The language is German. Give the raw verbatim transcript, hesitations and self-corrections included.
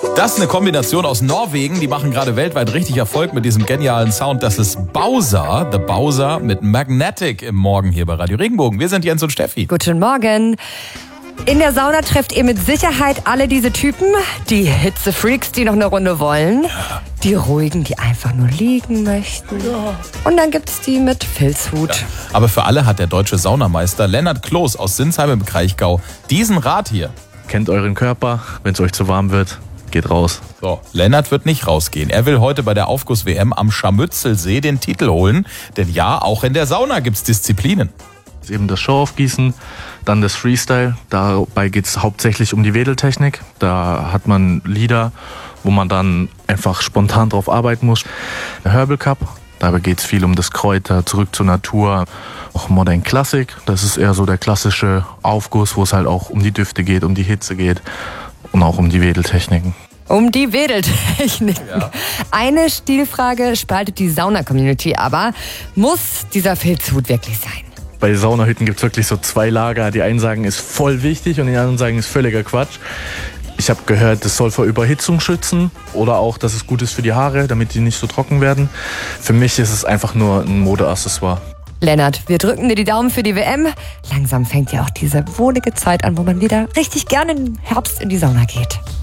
Das ist eine Kombination aus Norwegen. Die machen gerade weltweit richtig Erfolg mit diesem genialen Sound. Das ist Bowser, The Bowser mit Magnetic im Morgen hier bei Radio Regenbogen. Wir sind Jens und Steffi. Guten Morgen. In der Sauna trefft ihr mit Sicherheit alle diese Typen. Die Hitzefreaks, die noch eine Runde wollen. Die Ruhigen, die einfach nur liegen möchten. Und dann gibt's die mit Filzhut. Ja. Aber für alle hat der deutsche Saunameister Lennart Kloß aus Sinsheim im Kraichgau diesen Rat hier. Kennt euren Körper, wenn es euch zu warm wird, geht raus. So, Lennart wird nicht rausgehen. Er will heute bei der Aufguss-W M am Scharmützelsee den Titel holen. Denn ja, auch in der Sauna gibt's Disziplinen. Das ist eben das Showaufgießen, dann das Freestyle. Dabei geht es hauptsächlich um die Wedeltechnik. Da hat man Lieder, wo man dann einfach spontan drauf arbeiten muss. Der Herbal Cup, dabei geht es viel um das Kräuter, zurück zur Natur. Auch Modern Classic, das ist eher so der klassische Aufguss, wo es halt auch um die Düfte geht, um die Hitze geht und auch um die Wedeltechniken. Um die Wedeltechniken. Ja. Eine Stilfrage spaltet die Sauna-Community aber. Muss dieser Filzhut wirklich sein? Bei Saunahütten gibt es wirklich so zwei Lager. Die einen sagen, ist voll wichtig und die anderen sagen, ist völliger Quatsch. Ich habe gehört, das soll vor Überhitzung schützen oder auch, dass es gut ist für die Haare, damit die nicht so trocken werden. Für mich ist es einfach nur ein Modeaccessoire. Lennart, wir drücken dir die Daumen für die W M. Langsam fängt ja auch diese wohlige Zeit an, wo man wieder richtig gerne im Herbst in die Sauna geht.